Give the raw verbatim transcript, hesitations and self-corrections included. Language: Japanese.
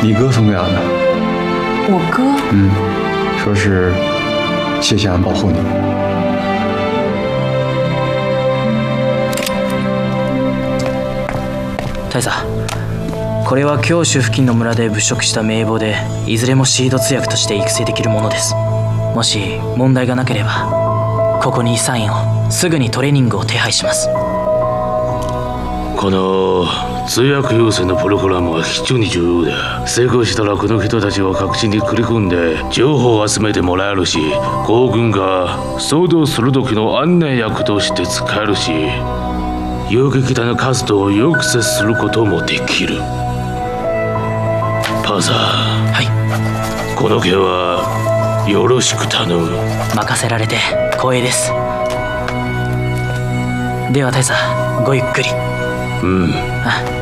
你哥送给俺的。 我哥？ 嗯，说是谢谢俺保护你。 大佐、これは京州付近の村で物色した名簿で、いずれもシード通訳として育成できるものです。もし問題がなければ、ここにサインを。すぐにトレーニングを手配します。 この通訳養成のプログラムは非常に重要だ。成功したらこの人たちを各地に繰り込んで情報を集めてもらえるし、皇軍が騒動する時の案内役として使えるし、遊撃隊の活動を抑制することもできる。パーサー、 はい、 この件はよろしく頼む。 任せられて光栄です。では大佐、ごゆっくり。 うん。 あ